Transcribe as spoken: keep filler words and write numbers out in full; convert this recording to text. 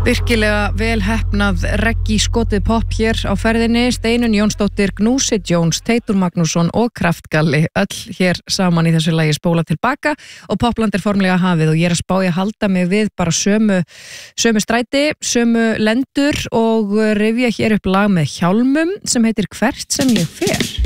Virkilega vel heppnað reggi skotið pop hér á ferðinni. Steinunn Jónsdóttir, Gnúsi Jones, Teitur Magnússon og Kraftgalli öll hér saman í þessu lagi Spóla til baka og Popland er formlega hafið og ég er að spá ég að halda mig við bara sömu, sömu stræti, sömu lendur og rifja hér upp lag með Hjálmum sem heitir Hvert sem ég fer.